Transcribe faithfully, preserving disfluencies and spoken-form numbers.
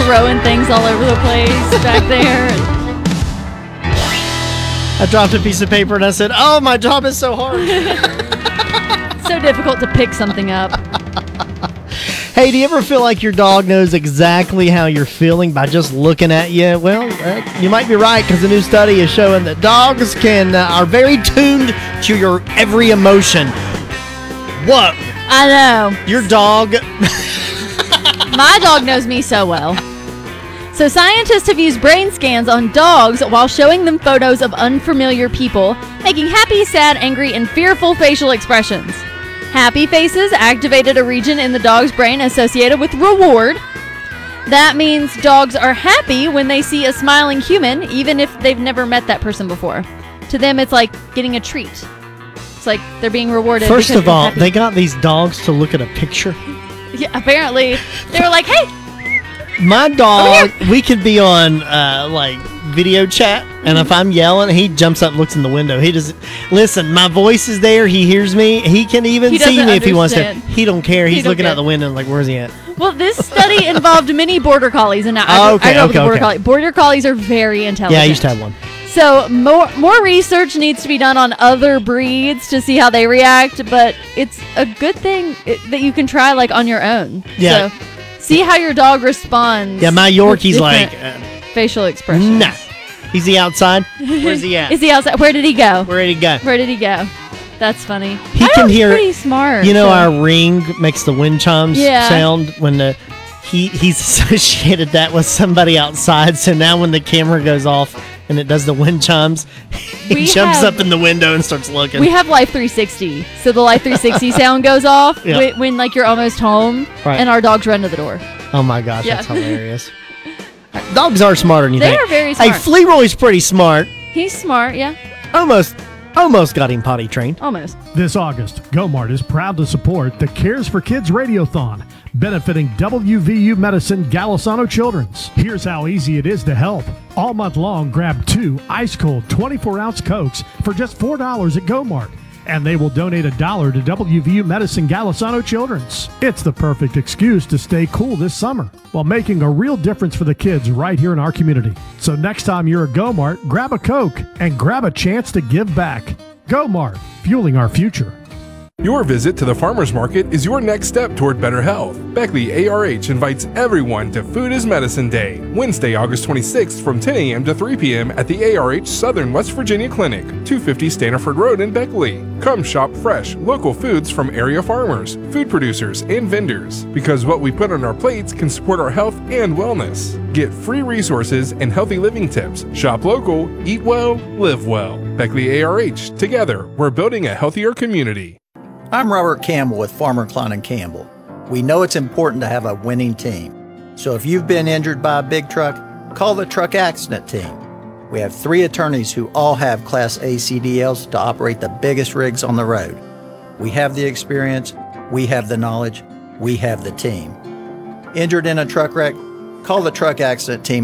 throwing things all over the place back there. I dropped a piece of paper and I said, oh, my job is so hard. So difficult to pick something up. Hey, do you ever feel like your dog knows exactly how you're feeling by just looking at you? Well, uh, you might be right, because a new study is showing that dogs can uh, are very tuned to your every emotion. What? I know. Your dog... My dog knows me so well. So scientists have used brain scans on dogs while showing them photos of unfamiliar people, making happy, sad, angry, and fearful facial expressions. Happy faces activated a region in the dog's brain associated with reward. That means dogs are happy when they see a smiling human, even if they've never met that person before. To them, it's like getting a treat. It's like they're being rewarded. First of all, happy. they got these dogs to look at a picture. Yeah, apparently. They were like, hey! My dog, we could be on, uh, like, video chat, and if I'm yelling, he jumps up and looks in the window. He doesn't... Listen, my voice is there. He hears me. He can even He see me doesn't if he wants to. understand. He don't care. He He's don't looking care. out the window like, where's he at? Well, this study involved many border collies, and I, Oh, I, okay, I know okay, the border okay. collie. Border collies are very intelligent. Yeah, I used to have one. So more more research needs to be done on other breeds to see how they react, but it's a good thing it, that you can try like on your own. Yeah. So see how your dog responds. Yeah, my with Yorkie's like, different uh, facial expressions. nah. Is he outside? Where's he at? Is he outside? Where did he go? Where did he go? Where did he go? That's funny. He I can know he's hear- pretty smart. You know, so- our ring makes the wind chimes Yeah. sound when the he he's associated that with somebody outside. So now when the camera goes off and it does the wind chimes, he We jumps have- up in the window and starts looking. We have Life three sixty, so the Life three sixty sound goes off Yeah. when, when like you're almost home, Right. and our dogs run to the door. Oh my gosh, Yeah. that's hilarious. Dogs are smarter than you They think. are very Hey, smart. Flearoy's pretty smart. He's smart, yeah, Almost, almost got him potty trained. almost. This August, Gomart is proud to support the Cares for Kids Radiothon, benefiting W V U Medicine Golisano Children's. Here's how easy it is to help. All month long, grab two ice-cold twenty-four ounce Cokes for just four dollars at Gomart, and they will donate a dollar to W V U Medicine Golisano Children's. It's the perfect excuse to stay cool this summer while making a real difference for the kids right here in our community. So next time you're at Gomart, grab a Coke and grab a chance to give back. Gomart, fueling our future. Your visit to the farmer's market is your next step toward better health. Beckley A R H invites everyone to Food is Medicine Day, Wednesday, August twenty-sixth from ten a.m. to three p.m. at the A R H Southern West Virginia Clinic, two fifty Stanford Road in Beckley. Come shop fresh, local foods from area farmers, food producers, and vendors, because what we put on our plates can support our health and wellness. Get free resources and healthy living tips. Shop local, eat well, live well. Beckley A R H, together, we're building a healthier community. I'm Robert Campbell with Farmer Klein and Campbell. We know it's important to have a winning team. So if you've been injured by a big truck, call the truck accident team. We have three attorneys who all have Class A C D Ls to operate the biggest rigs on the road. We have the experience, we have the knowledge, we have the team. Injured in a truck wreck? Call the truck accident team